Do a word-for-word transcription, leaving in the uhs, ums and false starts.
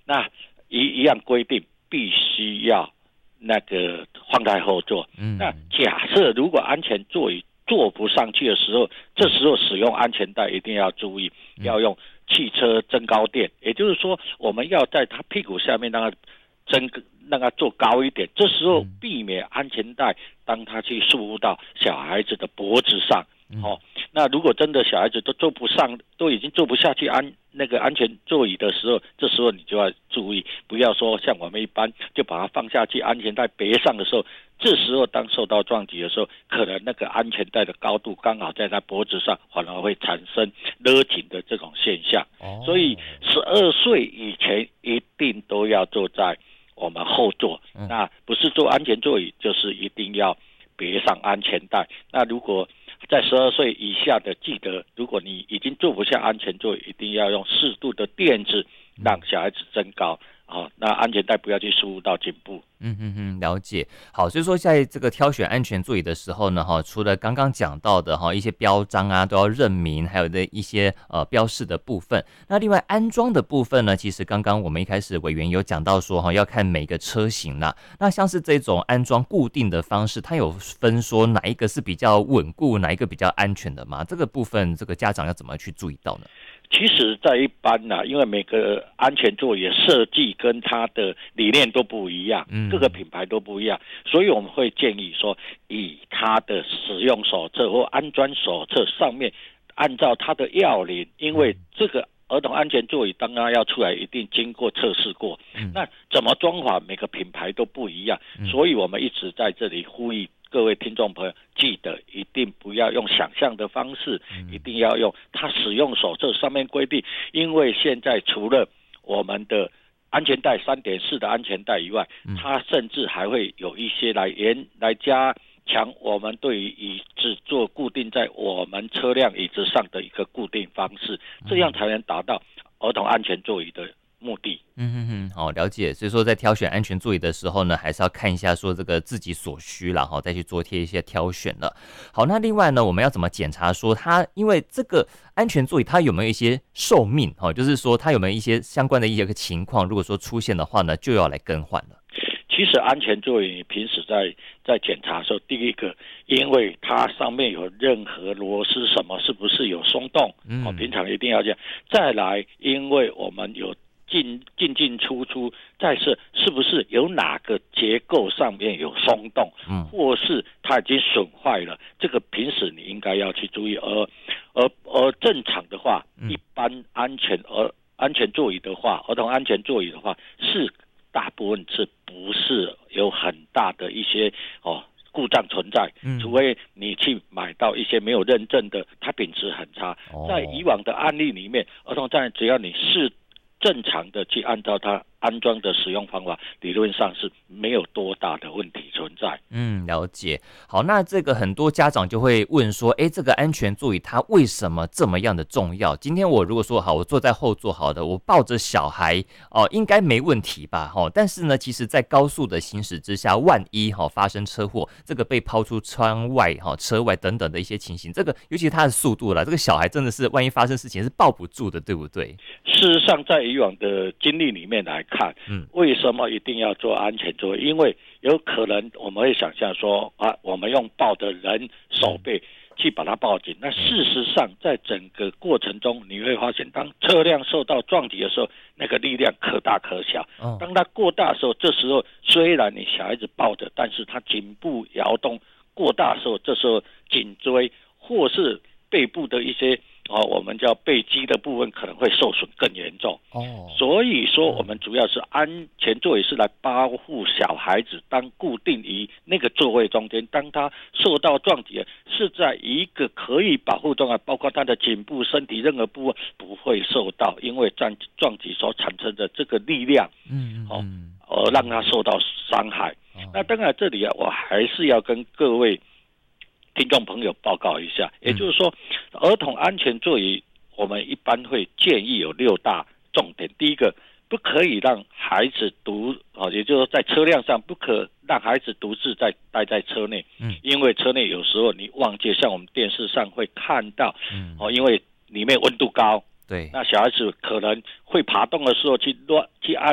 那一一样规定必须要那个放在后座。嗯，那假设如果安全座椅坐不上去的时候，这时候使用安全带一定要注意，要用汽车增高垫，也就是说我们要在他屁股下面让他增让他坐高一点，这时候避免安全带当他去束缚到小孩子的脖子上。哦，那如果真的小孩子都坐不上，都已经坐不下去安那个安全座椅的时候，这时候你就要注意，不要说像我们一般就把它放下去，安全带别上的时候，这时候当受到撞击的时候，可能那个安全带的高度刚好在他脖子上，反而会产生勒紧的这种现象。哦，所以十二岁以前一定都要坐在我们后座，嗯，那不是坐安全座椅，就是一定要别上安全带。那如果在十二岁以下的，记得如果你已经坐不下安全座椅，一定要用适度的垫子让小孩子增高。哦，那安全带不要去束缚到颈部。 嗯哼哼，了解。好，所以说在这个挑选安全座椅的时候呢，哈，除了刚刚讲到的哈一些标章啊都要认明，还有的一些呃标示的部分。那另外安装的部分呢，其实刚刚我们一开始委员有讲到说哈，要看每个车型啦。那像是这种安装固定的方式，它有分说哪一个是比较稳固，哪一个比较安全的吗？这个部分，这个家长要怎么去注意到呢？ 其实在一般啊，因为每个安全座椅的设计跟它的理念都不一样，嗯，各个品牌都不一样，所以我们会建议说，以它的使用手册或安装手册上面，按照它的要领，因为这个儿童安全座椅当然要出来，一定经过测试过，嗯，那怎么装法，每个品牌都不一样，嗯，所以我们一直在这里呼吁各位听众朋友，记得一定不要用想象的方式，嗯，一定要用它使用手册上面规定，因为现在除了我们的安全带 三点四 的安全带以外，嗯，它甚至还会有一些来延来加强我们对于椅子做固定在我们车辆椅子上的一个固定方式，这样才能达到儿童安全座椅的目的。 嗯哼哼，好，了解。所以说在挑选安全座椅的时候呢，还是要看一下说这个自己所需啦，哈，再去做贴一些挑选了。好，那另外呢，我们要怎么检查说它，因为这个安全座椅它有没有一些寿命，哈，就是说它有没有一些相关的一些情况，如果说出现的话呢，就要来更换了。 其实安全座椅平时在在检查的时候，第一个，因为它上面有任何螺丝什么是不是有松动，嗯，哦，平常一定要这样。再来，因为我们有进进进出出，再是是不是有哪个结构上面有松动，嗯，或是它已经损坏了，这个平时你应该要去注意。而而而正常的话，嗯，一般安全而安全座椅的话，儿童安全座椅的话是。大部分是不是有很大的一些哦故障存在？嗯，除非你去买到一些没有认证的，它品质很差。哦，在以往的案例里面，儿童站只要你是正常的去按照它安装的使用方法，理论上是没有多大的问题存在。 嗯，了解。好，那这个很多家长就会问说，哎，这个安全座椅它为什么这么样的重要？今天我如果说好，我坐在后座好的，我抱着小孩哦，应该没问题吧？哈，但是呢，其实在高速的行驶之下，万一哈发生车祸，这个被抛出窗外哈、车外等等的一些情形，这个尤其它的速度啦，这个小孩真的是万一发生事情是抱不住的，对不对？ 事实上，在以往的经历里面来看，嗯，为什么一定要做安全座椅？因为有可能我们会想象说啊，我们用抱的人手背去把它抱紧。那事实上，在整个过程中，你会发现，当车辆受到撞击的时候，那个力量可大可小。当它过大的时候，这时候虽然你小孩子抱着，但是他颈部摇动过大的时候，这时候颈椎或是背部的一些。哦，我们叫背肌的部分可能会受损更严重。哦，所以说我们主要是安全座椅是来保护小孩子，当固定于那个座位中间，当他受到撞击，是在一个可以保护状态，包括他的颈部、身体任何部位不会受到因为撞撞击所产生的这个力量，嗯，哦，而让他受到伤害。那当然，这里啊，我还是要跟各位听众朋友报告一下，也就是说，儿童安全座椅我们一般会建议有六大重点。第一个，不可以让孩子独哦，也就是说在车辆上不可让孩子独自在待在车内，嗯，因为车内有时候你忘记，像我们电视上会看到，嗯，哦，因为里面温度高， 对， 那小孩子可能会爬动的时候去乱去按。